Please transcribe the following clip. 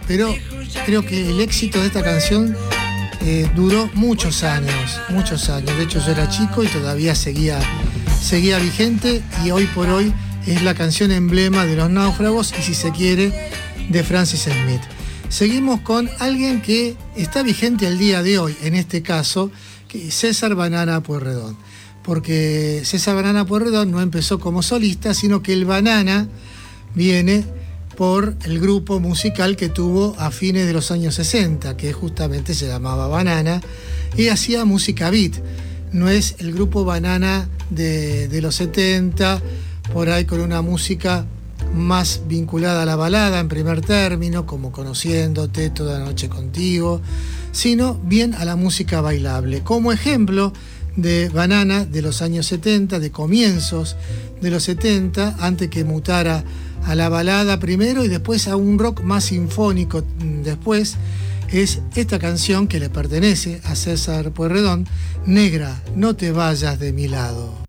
pero creo que el éxito de esta canción duró muchos años. De hecho, yo era chico y todavía seguía vigente, y hoy por hoy es la canción emblema de Los Náufragos y, si se quiere, de Francis Smith. Seguimos con alguien que está vigente al día de hoy, en este caso, que es César Banana Pueyrredón. Porque César Banana Pueyrredón no empezó como solista, sino que el Banana viene por el grupo musical que tuvo a fines de los años 60, que justamente se llamaba Banana, y hacía música beat. No es el grupo Banana de los 70, por ahí con una música más vinculada a la balada en primer término, como Conociéndote, Toda la noche contigo, sino bien a la música bailable. Como ejemplo de Banana de los años 70, de comienzos de los 70, antes que mutara a la balada primero y después a un rock más sinfónico después, es esta canción que le pertenece a César Pueyrredón, Negra, no te vayas de mi lado.